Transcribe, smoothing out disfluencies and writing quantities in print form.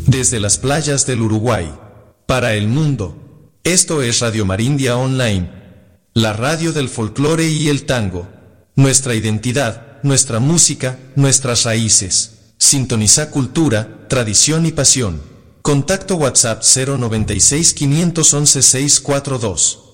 Desde las playas del Uruguay. Para el mundo. Esto es Radio Marindia Online. La radio del folclore y el tango. Nuestra identidad, nuestra música, nuestras raíces. Sintoniza cultura, tradición y pasión. Contacto WhatsApp 096 511 642.